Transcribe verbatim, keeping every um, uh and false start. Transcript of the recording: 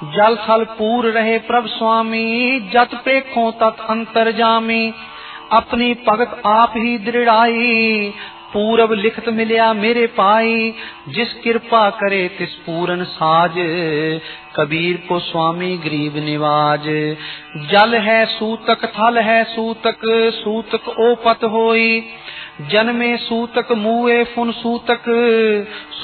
जल थल पूर रहे प्रभ स्वामी, जत पेखों तत अंतर जामी। अपनी भगत आप ही दृढ़ाई, पूरब लिखत मिलिया मेरे पाई। जिस कृपा करे तिस पूरन साज, कबीर को स्वामी गरीब निवाज। जल है सूतक थल है सूतक, सूतक ओपत होई। जन्मे सूतक मुए फुन सूतक,